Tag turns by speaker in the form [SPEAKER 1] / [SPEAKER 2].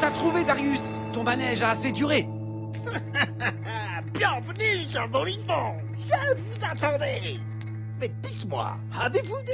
[SPEAKER 1] t'a trouvé, Darius. Ton manège a assez duré.
[SPEAKER 2] Bienvenue, jean Olivon. Je vous attendais. Mais dites-moi, avez-vous